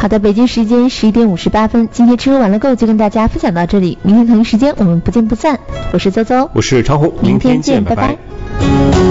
好的，北京时间11点58分，今天吃喝玩乐购就跟大家分享到这里，明天同一时间我们不见不散。我是邹邹， 我是超虎， 明天见，拜拜。